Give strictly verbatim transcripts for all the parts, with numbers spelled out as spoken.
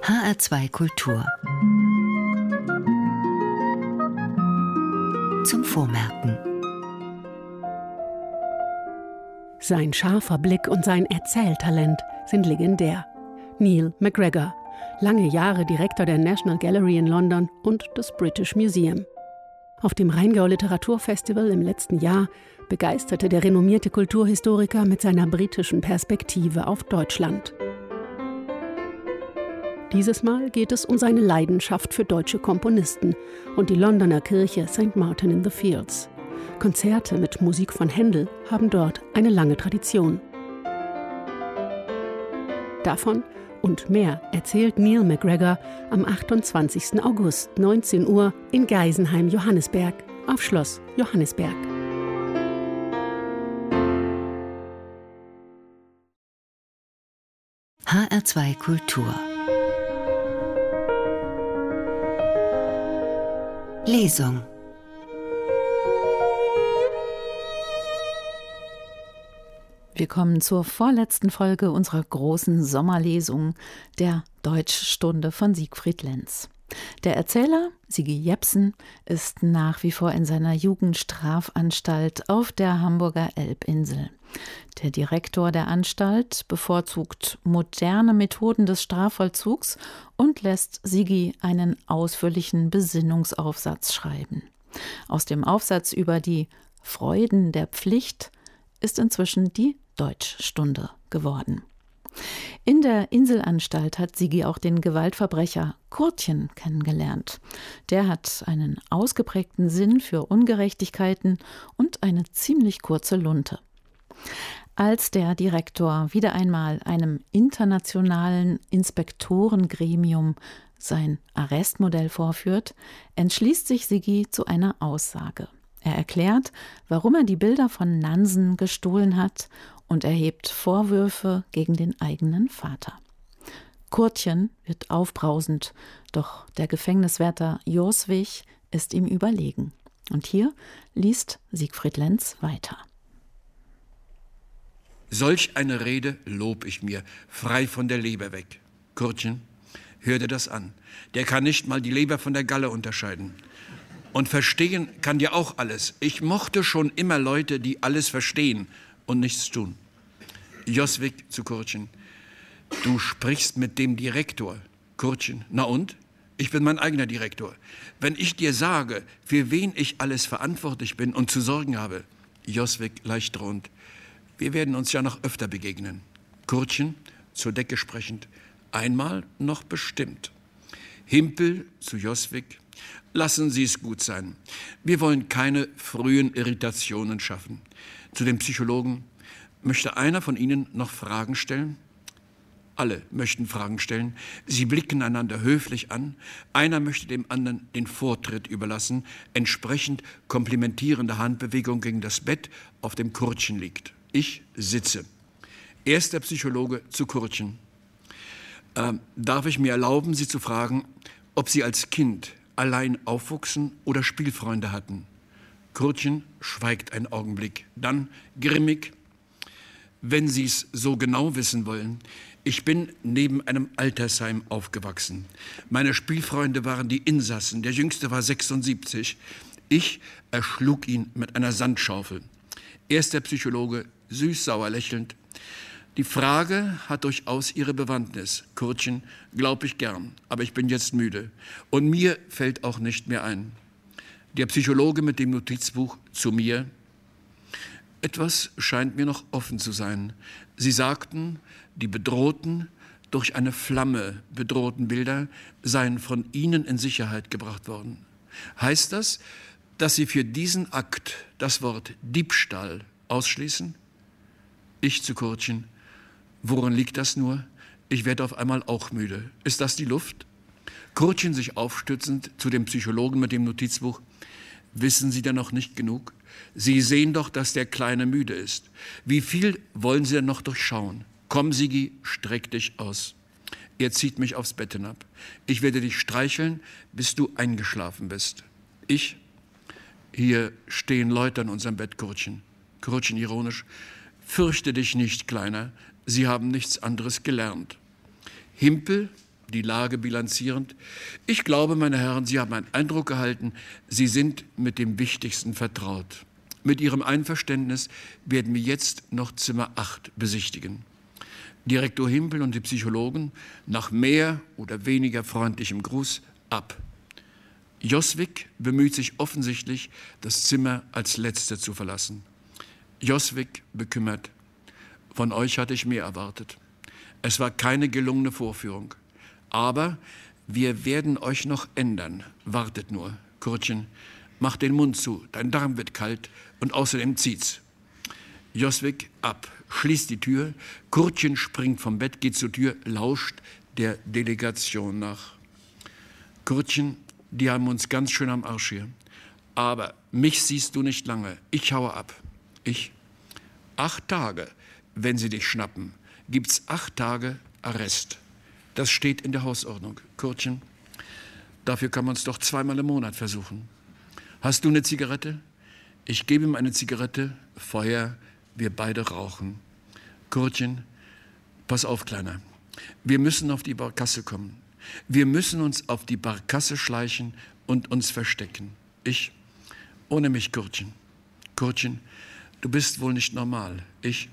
H R zwei Kultur. Zum Vormerken. Sein scharfer Blick und sein Erzähltalent sind legendär. Neil MacGregor, lange Jahre Direktor der National Gallery in London und des British Museum. Auf dem Rheingau Literaturfestival im letzten Jahr begeisterte der renommierte Kulturhistoriker mit seiner britischen Perspektive auf Deutschland. Dieses Mal geht es um seine Leidenschaft für deutsche Komponisten und die Londoner Kirche Saint Martin in the Fields. Konzerte mit Musik von Händel haben dort eine lange Tradition. Davon und mehr erzählt Neil MacGregor am achtundzwanzigsten August, neunzehn Uhr in Geisenheim-Johannisberg auf Schloss Johannisberg. H R zwei Kultur. Lesung. Wir kommen zur vorletzten Folge unserer großen Sommerlesung, der Deutschstunde von Siegfried Lenz. Der Erzähler, Sigi Jepsen, ist nach wie vor in seiner Jugendstrafanstalt auf der Hamburger Elbinsel. Der Direktor der Anstalt bevorzugt moderne Methoden des Strafvollzugs und lässt Sigi einen ausführlichen Besinnungsaufsatz schreiben. Aus dem Aufsatz über die Freuden der Pflicht ist inzwischen die Deutschstunde geworden. In der Inselanstalt hat Sigi auch den Gewaltverbrecher Kurtchen kennengelernt. Der hat einen ausgeprägten Sinn für Ungerechtigkeiten und eine ziemlich kurze Lunte. Als der Direktor wieder einmal einem internationalen Inspektorengremium sein Arrestmodell vorführt, entschließt sich Sigi zu einer Aussage. Er erklärt, warum er die Bilder von Nansen gestohlen hat und erhebt Vorwürfe gegen den eigenen Vater. Kurtchen wird aufbrausend, doch der Gefängniswärter Joswig ist ihm überlegen. Und hier liest Siegfried Lenz weiter. Solch eine Rede lob ich mir, frei von der Leber weg. Kurtchen, hör dir das an. Der kann nicht mal die Leber von der Galle unterscheiden. Und verstehen kann ja auch alles. Ich mochte schon immer Leute, die alles verstehen und nichts tun. Joswig zu Kurtchen. Du sprichst mit dem Direktor. Kurtchen. Na und? Ich bin mein eigener Direktor. Wenn ich dir sage, für wen ich alles verantwortlich bin und zu sorgen habe. Joswig leicht drohend. Wir werden uns ja noch öfter begegnen. Kurtchen, zur Decke sprechend. Einmal noch bestimmt. Himpel zu Joswig. Lassen Sie es gut sein. Wir wollen keine frühen Irritationen schaffen. Zu den Psychologen. Möchte einer von Ihnen noch Fragen stellen? Alle möchten Fragen stellen. Sie blicken einander höflich an. Einer möchte dem anderen den Vortritt überlassen. Entsprechend komplimentierende Handbewegung gegen das Bett, auf dem Kurtchen liegt. Ich sitze. Erster Psychologe zu Kurtchen. Ähm, darf ich mir erlauben, Sie zu fragen, ob Sie als Kind allein aufwuchsen oder Spielfreunde hatten? Kurtchen schweigt einen Augenblick. Dann grimmig. Wenn Sie es so genau wissen wollen, ich bin neben einem Altersheim aufgewachsen. Meine Spielfreunde waren die Insassen. Der Jüngste war sechsundsiebzig. Ich erschlug ihn mit einer Sandschaufel. Erster Psychologe, süß-sauer lächelnd. Die Frage hat durchaus ihre Bewandtnis. Kurtchen, glaub ich gern, aber ich bin jetzt müde. Und mir fällt auch nicht mehr ein. Der Psychologe mit dem Notizbuch zu mir. Etwas scheint mir noch offen zu sein. Sie sagten, die bedrohten, durch eine Flamme bedrohten Bilder seien von Ihnen in Sicherheit gebracht worden. Heißt das, dass Sie für diesen Akt das Wort Diebstahl ausschließen? Ich zu Kurtchen. Woran liegt das nur? Ich werde auf einmal auch müde. Ist das die Luft? Kurtchen sich aufstützend zu dem Psychologen mit dem Notizbuch. Wissen Sie denn noch nicht genug? Sie sehen doch, dass der Kleine müde ist. Wie viel wollen Sie denn noch durchschauen? Komm, Sigi, streck dich aus. Er zieht mich aufs Bett hinab. Ich werde dich streicheln, bis du eingeschlafen bist. Ich? Hier stehen Leute an unserem Bett, Kurtchen. Kurtchen ironisch. Fürchte dich nicht, Kleiner. Sie haben nichts anderes gelernt. Himpel, die Lage bilanzierend. Ich glaube, meine Herren, Sie haben einen Eindruck erhalten, Sie sind mit dem Wichtigsten vertraut. Mit Ihrem Einverständnis werden wir jetzt noch Zimmer acht besichtigen. Direktor Himpel und die Psychologen nach mehr oder weniger freundlichem Gruß ab. Joswig bemüht sich offensichtlich, das Zimmer als Letzter zu verlassen. Joswig bekümmert. Von euch hatte ich mehr erwartet. Es war keine gelungene Vorführung. Aber wir werden euch noch ändern. Wartet nur. Kurtchen, mach den Mund zu, dein Darm wird kalt und außerdem zieht's. Joswig ab, schließt die Tür. Kurtchen springt vom Bett, geht zur Tür, lauscht der Delegation nach. Kurtchen, die haben uns ganz schön am Arsch hier. Aber mich siehst du nicht lange. Ich haue ab. Ich? Acht Tage, wenn sie dich schnappen, gibt's acht Tage Arrest. Das steht in der Hausordnung. Kurtchen, dafür kann man es doch zweimal im Monat versuchen. Hast du eine Zigarette? Ich gebe ihm eine Zigarette, Feuer, wir beide rauchen. Kurtchen, pass auf, Kleiner. Wir müssen auf die Barkasse kommen. Wir müssen uns auf die Barkasse schleichen und uns verstecken. Ich, ohne mich, Kurtchen. Kurtchen, du bist wohl nicht normal. Ich,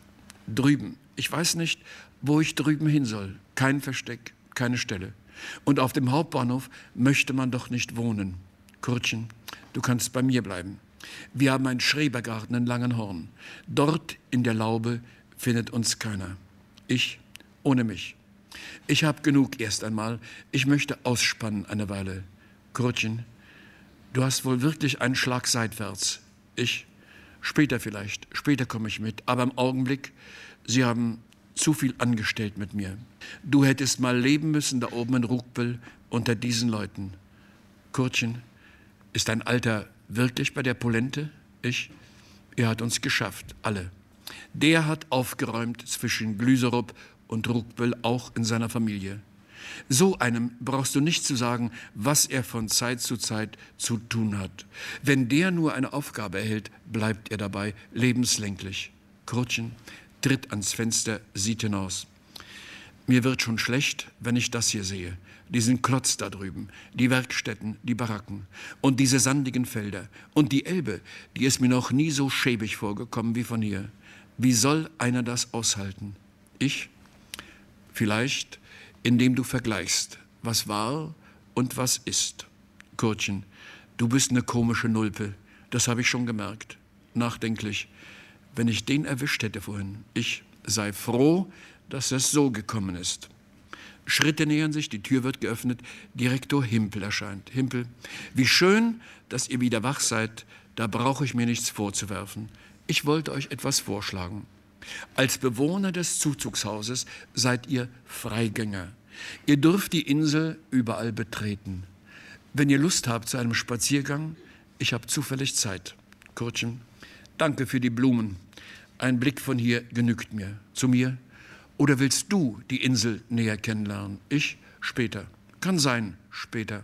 drüben. Ich weiß nicht, wo ich drüben hin soll. Kein Versteck, keine Stelle. Und auf dem Hauptbahnhof möchte man doch nicht wohnen. Kurtchen, du kannst bei mir bleiben. Wir haben einen Schrebergarten in Langenhorn. Dort in der Laube findet uns keiner. Ich, ohne mich. Ich habe genug erst einmal. Ich möchte ausspannen eine Weile. Kurtchen, du hast wohl wirklich einen Schlag seitwärts. Ich, später vielleicht, später komme ich mit. Aber im Augenblick, Sie haben zu viel angestellt mit mir. Du hättest mal leben müssen da oben in Rugbel unter diesen Leuten. Kurtchen, ist dein Alter wirklich bei der Polente? Ich, er hat uns geschafft, alle. Der hat aufgeräumt zwischen Glüserup und Rugbel, auch in seiner Familie. So einem brauchst du nicht zu sagen, was er von Zeit zu Zeit zu tun hat. Wenn der nur eine Aufgabe erhält, bleibt er dabei lebenslänglich. Kurtchen tritt ans Fenster, sieht hinaus. Mir wird schon schlecht, wenn ich das hier sehe. Diesen Klotz da drüben, die Werkstätten, die Baracken und diese sandigen Felder und die Elbe, die ist mir noch nie so schäbig vorgekommen wie von hier. Wie soll einer das aushalten? Ich? Vielleicht, indem du vergleichst, was war und was ist. Kurtchen, du bist eine komische Nulpe, das habe ich schon gemerkt. Nachdenklich, wenn ich den erwischt hätte vorhin. Ich sei froh, dass es so gekommen ist. Schritte nähern sich, die Tür wird geöffnet, Direktor Himpel erscheint. Himpel, wie schön, dass ihr wieder wach seid, da brauche ich mir nichts vorzuwerfen. Ich wollte euch etwas vorschlagen. Als Bewohner des Zuzugshauses seid ihr Freigänger. Ihr dürft die Insel überall betreten. Wenn ihr Lust habt zu einem Spaziergang, ich habe zufällig Zeit. Kurtchen, danke für die Blumen. Ein Blick von hier genügt mir. Zu mir? Oder willst du die Insel näher kennenlernen? Ich? Später. Kann sein, später.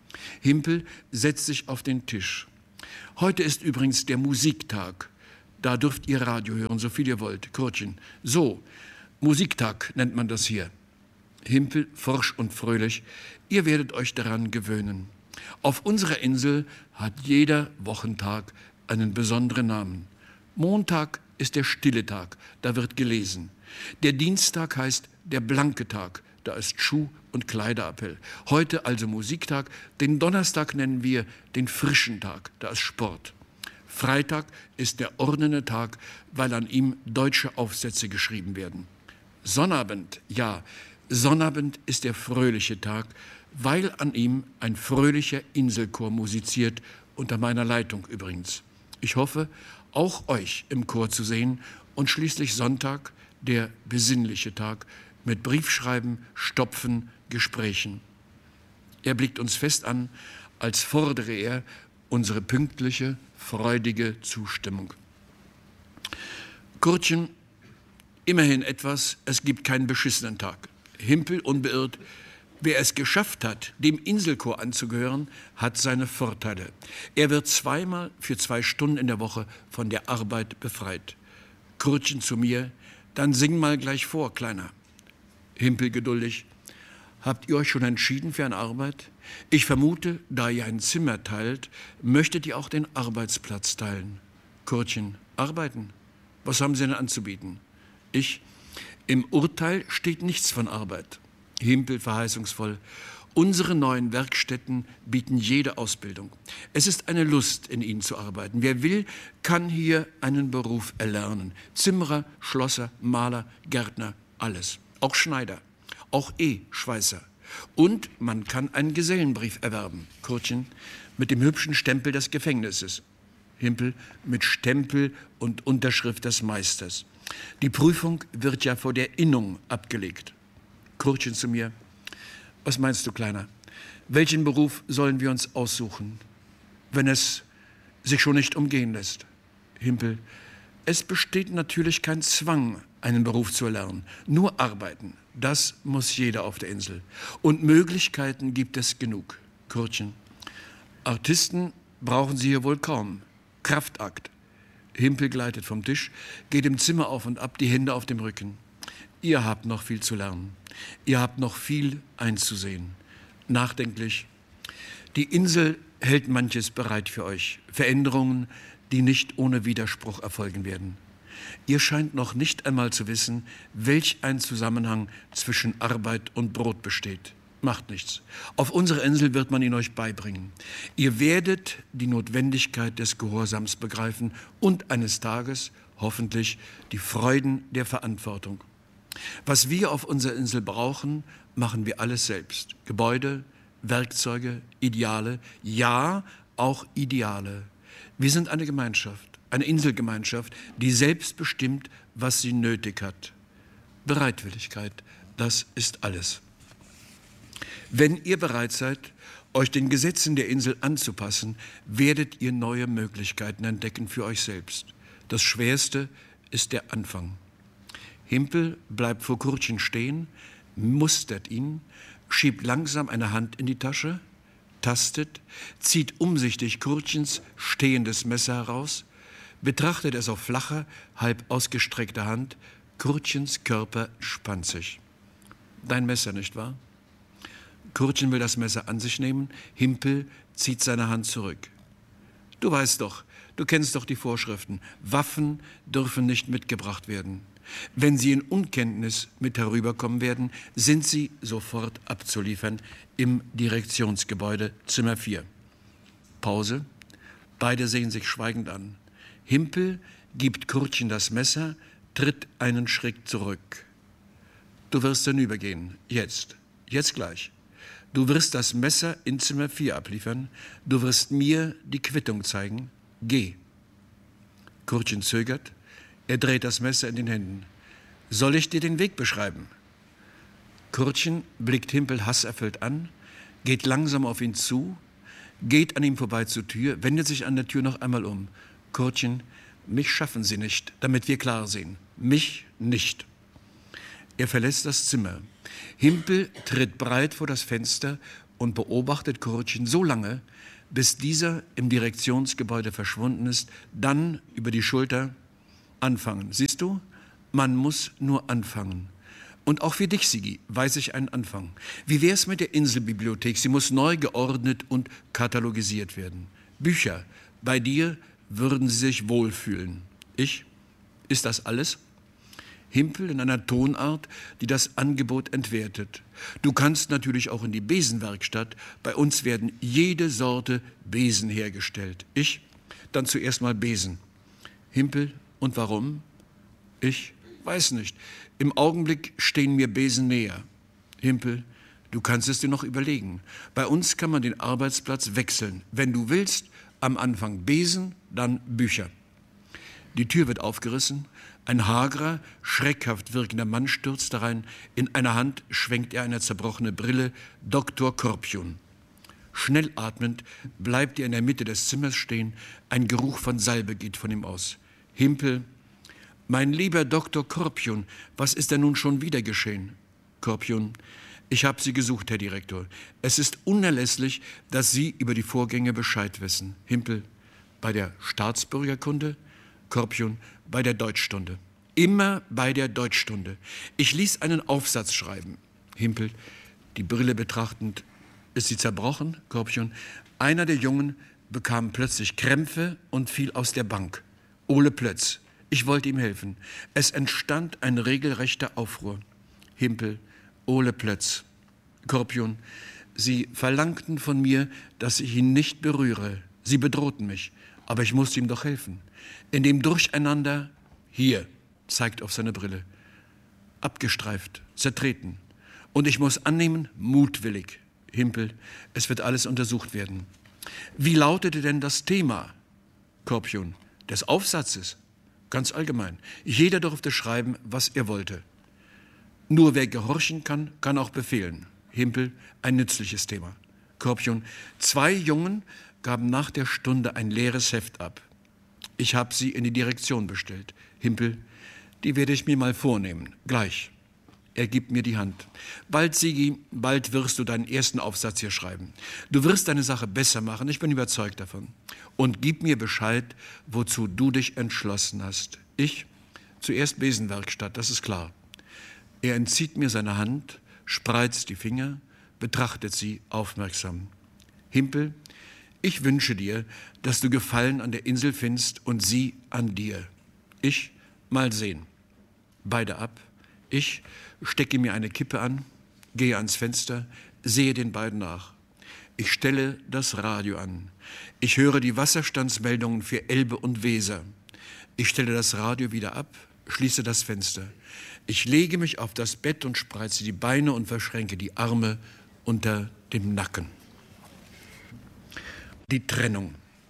Himpel setzt sich auf den Tisch. Heute ist übrigens der Musiktag. Da dürft ihr Radio hören, so viel ihr wollt. Kurtchen. So, Musiktag nennt man das hier. Himpel, forsch und fröhlich. Ihr werdet euch daran gewöhnen. Auf unserer Insel hat jeder Wochentag einen besonderen Namen. Montag ist der stille Tag, da wird gelesen. Der Dienstag heißt der blanke Tag, da ist Schuh- und Kleiderappell. Heute also Musiktag, den Donnerstag nennen wir den frischen Tag, da ist Sport. Freitag ist der ordnende Tag, weil an ihm deutsche Aufsätze geschrieben werden. Sonnabend, ja, Sonnabend ist der fröhliche Tag, weil an ihm ein fröhlicher Inselchor musiziert, unter meiner Leitung übrigens. Ich hoffe, auch euch im Chor zu sehen und schließlich Sonntag, der besinnliche Tag, mit Briefschreiben, Stopfen, Gesprächen. Er blickt uns fest an, als fordere er unsere pünktliche, freudige Zustimmung. Kurtchen, immerhin etwas, es gibt keinen beschissenen Tag. Himpel unbeirrt, wer es geschafft hat, dem Inselchor anzugehören, hat seine Vorteile. Er wird zweimal für zwei Stunden in der Woche von der Arbeit befreit. Kurtchen zu mir, dann sing mal gleich vor, Kleiner. Himpel geduldig. Habt ihr euch schon entschieden für eine Arbeit? Ich vermute, da ihr ein Zimmer teilt, möchtet ihr auch den Arbeitsplatz teilen. Kurtchen, arbeiten? Was haben Sie denn anzubieten? Ich, im Urteil steht nichts von Arbeit. Himpel verheißungsvoll. Unsere neuen Werkstätten bieten jede Ausbildung. Es ist eine Lust, in ihnen zu arbeiten. Wer will, kann hier einen Beruf erlernen. Zimmerer, Schlosser, Maler, Gärtner, alles. Auch Schneider, auch E-Schweißer. Und man kann einen Gesellenbrief erwerben. Kurtchen, mit dem hübschen Stempel des Gefängnisses. Himpel, mit Stempel und Unterschrift des Meisters. Die Prüfung wird ja vor der Innung abgelegt. Kurtchen zu mir, was meinst du, Kleiner? Welchen Beruf sollen wir uns aussuchen, wenn es sich schon nicht umgehen lässt? Himpel, es besteht natürlich kein Zwang, einen Beruf zu erlernen. Nur arbeiten, das muss jeder auf der Insel. Und Möglichkeiten gibt es genug. Kurtchen, Artisten brauchen Sie hier wohl kaum. Kraftakt. Himpel gleitet vom Tisch, geht im Zimmer auf und ab, die Hände auf dem Rücken. Ihr habt noch viel zu lernen. Ihr habt noch viel einzusehen. Nachdenklich. Die Insel hält manches bereit für euch. Veränderungen, die nicht ohne Widerspruch erfolgen werden. Ihr scheint noch nicht einmal zu wissen, welch ein Zusammenhang zwischen Arbeit und Brot besteht. Macht nichts. Auf unserer Insel wird man ihn euch beibringen. Ihr werdet die Notwendigkeit des Gehorsams begreifen und eines Tages, hoffentlich, die Freuden der Verantwortung. Was wir auf unserer Insel brauchen, machen wir alles selbst. Gebäude, Werkzeuge, Ideale, ja, auch Ideale. Wir sind eine Gemeinschaft, eine Inselgemeinschaft, die selbst bestimmt, was sie nötig hat. Bereitwilligkeit, das ist alles. Wenn ihr bereit seid, euch den Gesetzen der Insel anzupassen, werdet ihr neue Möglichkeiten entdecken für euch selbst. Das Schwerste ist der Anfang. Himpel bleibt vor Kurtchen stehen, mustert ihn, schiebt langsam eine Hand in die Tasche, tastet, zieht umsichtig Kurtchens stehendes Messer heraus, betrachtet es auf flacher, halb ausgestreckter Hand. Kurtchens Körper spannt sich. Dein Messer, nicht wahr? Kurtchen will das Messer an sich nehmen, Himpel zieht seine Hand zurück. Du weißt doch, du kennst doch die Vorschriften. Waffen dürfen nicht mitgebracht werden. Wenn sie in Unkenntnis mit herüberkommen werden, sind sie sofort abzuliefern im Direktionsgebäude Zimmer vier. Pause. Beide sehen sich schweigend an. Himpel gibt Kurtchen das Messer, tritt einen Schritt zurück. Du wirst hinübergehen. Jetzt. Jetzt gleich. Du wirst das Messer in Zimmer vier abliefern. Du wirst mir die Quittung zeigen. Geh. Kurtchen zögert. Er dreht das Messer in den Händen. Soll ich dir den Weg beschreiben? Kurtchen blickt Himpel hasserfüllt an, geht langsam auf ihn zu, geht an ihm vorbei zur Tür, wendet sich an der Tür noch einmal um. Kurtchen, mich schaffen Sie nicht, damit wir klar sehen. Mich nicht. Er verlässt das Zimmer. Himpel tritt breit vor das Fenster und beobachtet Kurtchen so lange, bis dieser im Direktionsgebäude verschwunden ist, dann über die Schulter anfangen. Siehst du, man muss nur anfangen. Und auch für dich, Sigi, weiß ich einen Anfang. Wie wär's mit der Inselbibliothek? Sie muss neu geordnet und katalogisiert werden. Bücher, bei dir würden sie sich wohlfühlen. Ich? Ist das alles? Himpel in einer Tonart, die das Angebot entwertet. Du kannst natürlich auch in die Besenwerkstatt. Bei uns werden jede Sorte Besen hergestellt. Ich? Dann zuerst mal Besen. Himpel, und warum? Ich weiß nicht. Im Augenblick stehen mir Besen näher. Himpel, du kannst es dir noch überlegen. Bei uns kann man den Arbeitsplatz wechseln. Wenn du willst, am Anfang Besen, dann Bücher. Die Tür wird aufgerissen. Ein hagerer, schreckhaft wirkender Mann stürzt herein. In einer Hand schwenkt er eine zerbrochene Brille. Doktor Korpion. Schnell atmend bleibt er in der Mitte des Zimmers stehen. Ein Geruch von Salbe geht von ihm aus. Himpel, mein lieber Doktor Korpion, was ist denn nun schon wieder geschehen? Korpion, ich habe Sie gesucht, Herr Direktor. Es ist unerlässlich, dass Sie über die Vorgänge Bescheid wissen. Himpel, bei der Staatsbürgerkunde? Korpion, bei der Deutschstunde. Immer bei der Deutschstunde. Ich ließ einen Aufsatz schreiben. Himpel, die Brille betrachtend. Ist sie zerbrochen, Körbchen? Einer der Jungen bekam plötzlich Krämpfe und fiel aus der Bank. Ole Plötz. Ich wollte ihm helfen. Es entstand ein regelrechter Aufruhr. Himpel, Ole Plötz. Körbchen. Sie verlangten von mir, dass ich ihn nicht berühre. Sie bedrohten mich, aber ich musste ihm doch helfen. In dem Durcheinander, hier, zeigt auf seine Brille, abgestreift, zertreten. Und ich muss annehmen, mutwillig. Himpel, es wird alles untersucht werden. Wie lautete denn das Thema, Körbchen, des Aufsatzes? Ganz allgemein. Jeder durfte schreiben, was er wollte. Nur wer gehorchen kann, kann auch befehlen. Himpel, ein nützliches Thema. Körbchen, zwei Jungen gaben nach der Stunde ein leeres Heft ab. Ich habe sie in die Direktion bestellt. Himpel, die werde ich mir mal vornehmen. Gleich. Er gibt mir die Hand. Bald, Sigi, bald wirst du deinen ersten Aufsatz hier schreiben. Du wirst deine Sache besser machen, ich bin überzeugt davon. Und gib mir Bescheid, wozu du dich entschlossen hast. Ich? Zuerst Besenwerkstatt, das ist klar. Er entzieht mir seine Hand, spreizt die Finger, betrachtet sie aufmerksam. Himpel, ich wünsche dir, dass du Gefallen an der Insel findest und sie an dir. Ich? Mal sehen. Beide ab. Ich stecke mir eine Kippe an, gehe ans Fenster, sehe den beiden nach. Ich stelle das Radio an. Ich höre die Wasserstandsmeldungen für Elbe und Weser. Ich stelle das Radio wieder ab, schließe das Fenster. Ich lege mich auf das Bett und spreize die Beine und verschränke die Arme unter dem Nacken. Die Trennung.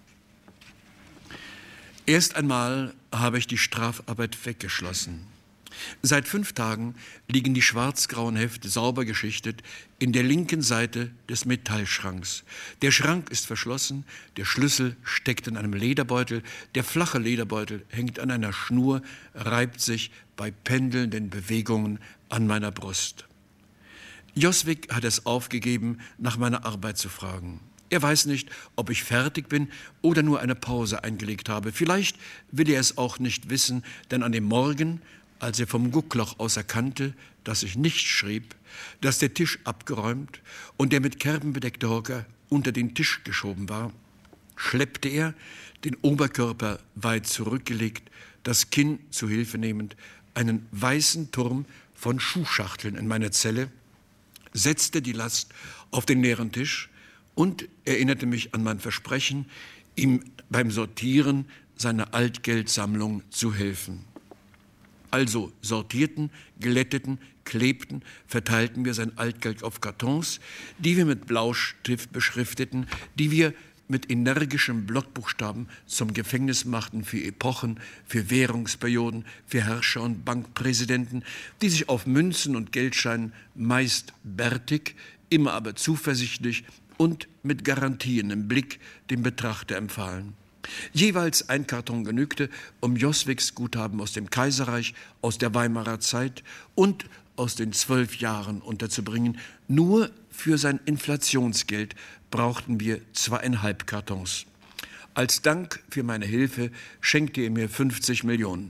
Erst einmal habe ich die Strafarbeit weggeschlossen. Seit fünf Tagen liegen die schwarz-grauen Hefte sauber geschichtet in der linken Seite des Metallschranks. Der Schrank ist verschlossen, der Schlüssel steckt in einem Lederbeutel, der flache Lederbeutel hängt an einer Schnur, reibt sich bei pendelnden Bewegungen an meiner Brust. Joswig hat es aufgegeben, nach meiner Arbeit zu fragen. Er weiß nicht, ob ich fertig bin oder nur eine Pause eingelegt habe. Vielleicht will er es auch nicht wissen, denn an dem Morgen, als er vom Guckloch aus erkannte, dass ich nicht schrieb, dass der Tisch abgeräumt und der mit Kerben bedeckte Hocker unter den Tisch geschoben war, schleppte er, den Oberkörper weit zurückgelegt, das Kinn zu Hilfe nehmend, einen weißen Turm von Schuhschachteln in meine Zelle, setzte die Last auf den leeren Tisch und erinnerte mich an mein Versprechen, ihm beim Sortieren seiner Altgeldsammlung zu helfen. Also sortierten, glätteten, klebten, verteilten wir sein Altgeld auf Kartons, die wir mit Blaustift beschrifteten, die wir mit energischem Blockbuchstaben zum Gefängnis machten für Epochen, für Währungsperioden, für Herrscher und Bankpräsidenten, die sich auf Münzen und Geldscheinen meist bärtig, immer aber zuversichtlich und mit Garantien im Blick dem Betrachter empfahlen. Jeweils ein Karton genügte, um Joswigs Guthaben aus dem Kaiserreich, aus der Weimarer Zeit und aus den zwölf Jahren unterzubringen. Nur für sein Inflationsgeld brauchten wir zweieinhalb Kartons. Als Dank für meine Hilfe schenkte er mir fünfzig Millionen.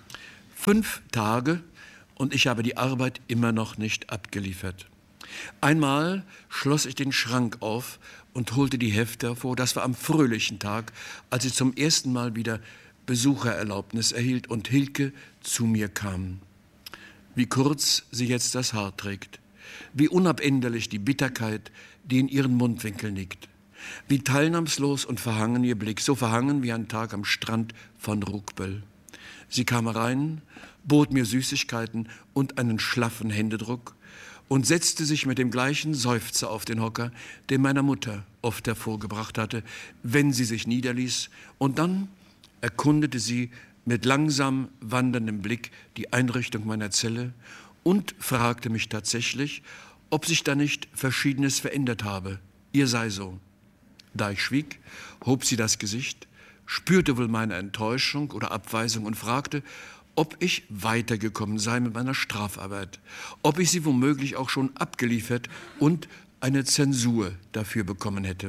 Fünf Tage und ich habe die Arbeit immer noch nicht abgeliefert. Einmal schloss ich den Schrank auf und holte die Hefte hervor. Das war am fröhlichen Tag, als ich zum ersten Mal wieder Besuchererlaubnis erhielt und Hilke zu mir kam. Wie kurz sie jetzt das Haar trägt, wie unabänderlich die Bitterkeit, die in ihren Mundwinkeln liegt, wie teilnahmslos und verhangen ihr Blick, so verhangen wie ein Tag am Strand von Ruckböll. Sie kam herein, bot mir Süßigkeiten und einen schlaffen Händedruck und setzte sich mit dem gleichen Seufzer auf den Hocker, den meiner Mutter oft hervorgebracht hatte, wenn sie sich niederließ. Und dann erkundete sie mit langsam wanderndem Blick die Einrichtung meiner Zelle und fragte mich tatsächlich, ob sich da nicht Verschiedenes verändert habe. Ihr sei so. Da ich schwieg, hob sie das Gesicht, spürte wohl meine Enttäuschung oder Abweisung und fragte, ob ich weitergekommen sei mit meiner Strafarbeit, ob ich sie womöglich auch schon abgeliefert und eine Zensur dafür bekommen hätte.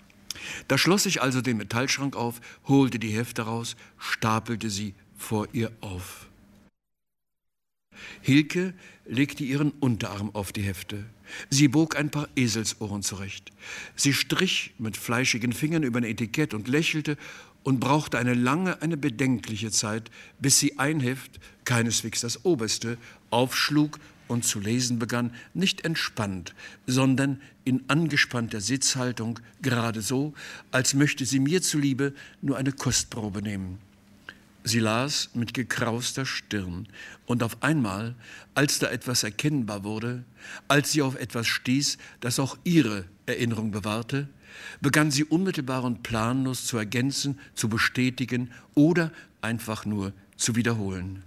Da schloss ich also den Metallschrank auf, holte die Hefte raus, stapelte sie vor ihr auf. Hilke legte ihren Unterarm auf die Hefte. Sie bog ein paar Eselsohren zurecht. Sie strich mit fleischigen Fingern über ein Etikett und lächelte und brauchte eine lange, eine bedenkliche Zeit, bis sie ein Heft, keineswegs das oberste, aufschlug und zu lesen begann, nicht entspannt, sondern in angespannter Sitzhaltung, gerade so, als möchte sie mir zuliebe nur eine Kostprobe nehmen. Sie las mit gekrauster Stirn, und auf einmal, als da etwas erkennbar wurde, als sie auf etwas stieß, das auch ihre Erinnerung bewahrte, begann sie unmittelbar und planlos zu ergänzen, zu bestätigen oder einfach nur zu wiederholen.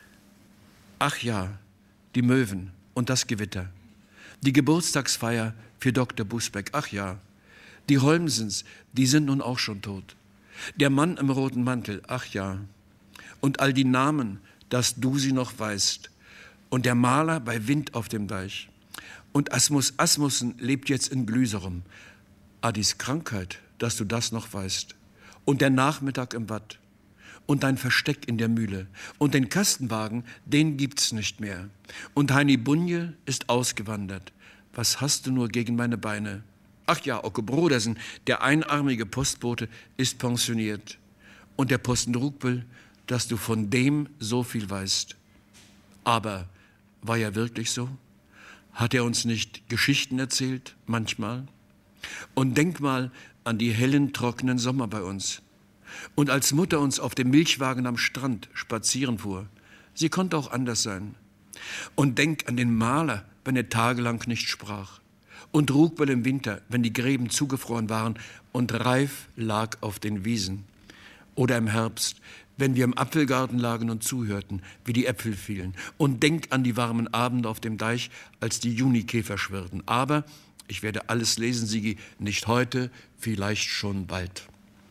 Ach ja, die Möwen und das Gewitter, die Geburtstagsfeier für Doktor Busbeck, ach ja, die Holmsens, die sind nun auch schon tot, der Mann im roten Mantel, ach ja, und all die Namen, dass du sie noch weißt, und der Maler bei Wind auf dem Deich, und Asmus Asmussen lebt jetzt in Glüserum, Adis Krankheit, dass du das noch weißt, und der Nachmittag im Watt, und dein Versteck in der Mühle, und den Kastenwagen, den gibt's nicht mehr, und Heini Bunje ist ausgewandert, was hast du nur gegen meine Beine? Ach ja, Ocke Brodersen, der einarmige Postbote, ist pensioniert, und der Posten Rugbel, dass du von dem so viel weißt. Aber war ja wirklich so? Hat er uns nicht Geschichten erzählt, manchmal? Und denk mal an die hellen, trockenen Sommer bei uns. Und als Mutter uns auf dem Milchwagen am Strand spazieren fuhr, sie konnte auch anders sein. Und denk an den Maler, wenn er tagelang nicht sprach. Und Rugbel im Winter, wenn die Gräben zugefroren waren und reif lag auf den Wiesen. Oder im Herbst, wenn wir im Apfelgarten lagen und zuhörten, wie die Äpfel fielen. Und denk an die warmen Abende auf dem Deich, als die Junikäfer schwirrten. Aber ich werde alles lesen, Sigi, nicht heute, vielleicht schon bald.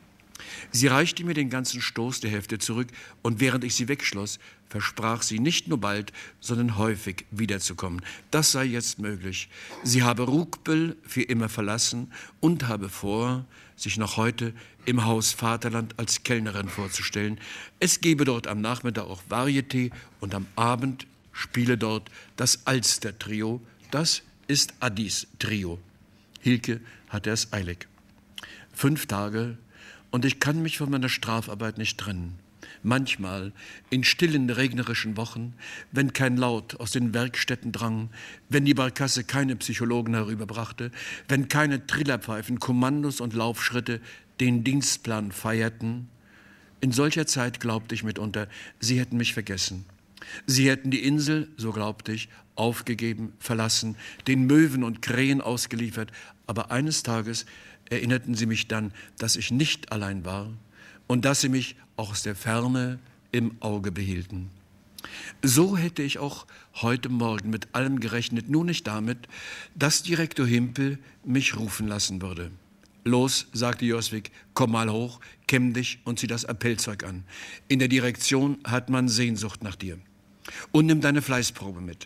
Sie reichte mir den ganzen Stoß der Hefte zurück, und während ich sie wegschloss, versprach sie nicht nur bald, sondern häufig wiederzukommen. Das sei jetzt möglich. Sie habe Rugbel für immer verlassen und habe vor, sich noch heute im Haus Vaterland als Kellnerin vorzustellen. Es gebe dort am Nachmittag auch Varieté und am Abend spiele dort das Alster-Trio. Das ist Adis Trio. Hilke hatte es eilig. Fünf Tage und ich kann mich von meiner Strafarbeit nicht trennen. Manchmal, in stillen, regnerischen Wochen, wenn kein Laut aus den Werkstätten drang, wenn die Barkasse keine Psychologen herüberbrachte, wenn keine Trillerpfeifen, Kommandos und Laufschritte den Dienstplan feierten, in solcher Zeit glaubte ich mitunter, sie hätten mich vergessen. Sie hätten die Insel, so glaubte ich, aufgegeben, verlassen, den Möwen und Krähen ausgeliefert, aber eines Tages erinnerten sie mich dann, dass ich nicht allein war und dass sie mich auch aus der Ferne im Auge behielten. So hätte ich auch heute Morgen mit allem gerechnet, nur nicht damit, dass Direktor Himpel mich rufen lassen würde. Los, sagte Joswig, komm mal hoch, kämm dich und zieh das Appellzeug an. In der Direktion hat man Sehnsucht nach dir. Und nimm deine Fleißprobe mit.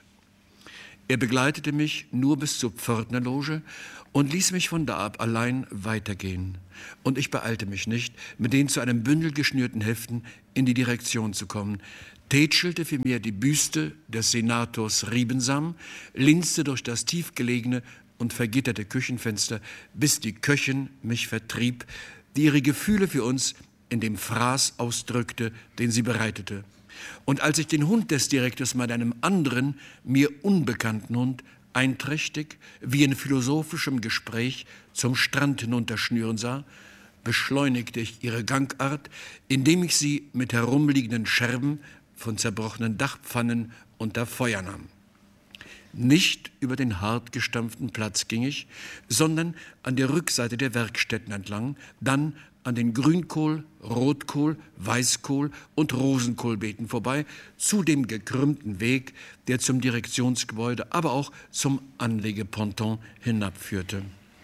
Er begleitete mich nur bis zur Pförtnerloge und ließ mich von da ab allein weitergehen. Und ich beeilte mich nicht, mit den zu einem Bündel geschnürten Heften in die Direktion zu kommen, tätschelte für mir die Büste des Senators Riebensam, linste durch das tiefgelegene und vergitterte Küchenfenster, bis die Köchin mich vertrieb, die ihre Gefühle für uns in dem Fraß ausdrückte, den sie bereitete. Und als ich den Hund des Direktors mit einem anderen, mir unbekannten Hund einträchtig, wie in philosophischem Gespräch zum Strand hinunterschnüren sah, beschleunigte ich ihre Gangart, indem ich sie mit herumliegenden Scherben von zerbrochenen Dachpfannen unter Feuer nahm. Nicht über den hart gestampften Platz ging ich, sondern an der Rückseite der Werkstätten entlang, dann an den Grünkohl, Rotkohl, Weißkohl und Rosenkohlbeeten vorbei, zu dem gekrümmten Weg, der zum Direktionsgebäude, aber auch zum Anlegeponton hinabführte.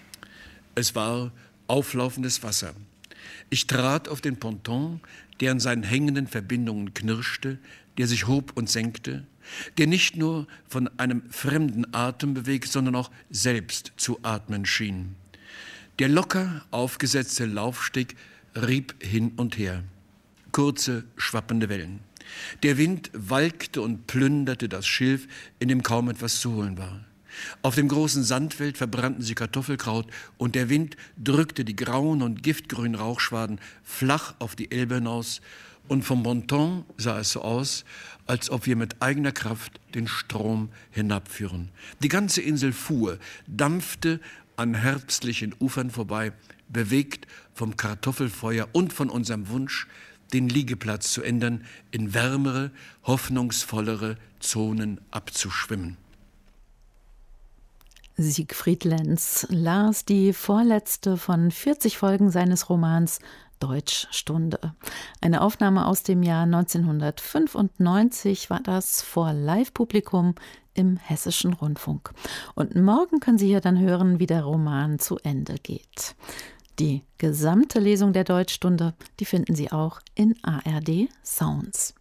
Es war auflaufendes Wasser. Ich trat auf den Ponton, der an seinen hängenden Verbindungen knirschte, der sich hob und senkte, der nicht nur von einem fremden Atem bewegt, sondern auch selbst zu atmen schien. Der locker aufgesetzte Laufsteg rieb hin und her. Kurze, schwappende Wellen. Der Wind walkte und plünderte das Schilf, in dem kaum etwas zu holen war. Auf dem großen Sandfeld verbrannten sie Kartoffelkraut und der Wind drückte die grauen und giftgrünen Rauchschwaden flach auf die Elbe hinaus und vom Bonton sah es so aus, als ob wir mit eigener Kraft den Strom hinabführen. Die ganze Insel fuhr, dampfte an herbstlichen Ufern vorbei, bewegt vom Kartoffelfeuer und von unserem Wunsch, den Liegeplatz zu ändern, in wärmere, hoffnungsvollere Zonen abzuschwimmen. Siegfried Lenz las die vorletzte von vierzig Folgen seines Romans Deutschstunde. Eine Aufnahme aus dem Jahr neunzehnhundertfünfundneunzig war das vor Live-Publikum im Hessischen Rundfunk. Und morgen können Sie hier dann hören, wie der Roman zu Ende geht. Die gesamte Lesung der Deutschstunde, die finden Sie auch in A R D Sounds.